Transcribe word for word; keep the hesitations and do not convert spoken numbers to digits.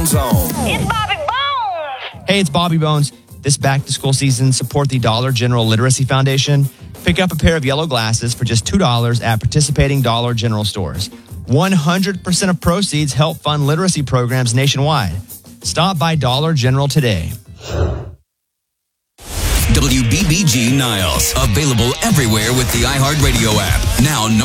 Zone. It's Bobby Bones. Hey, it's Bobby Bones. This back-to-school season, support the Dollar General Literacy Foundation. Pick up a pair of yellow glasses for just two dollars at participating Dollar General stores. one hundred percent of proceeds help fund literacy programs nationwide. Stop by Dollar General today. W B B G Niles. Available everywhere with the iHeartRadio app. Now number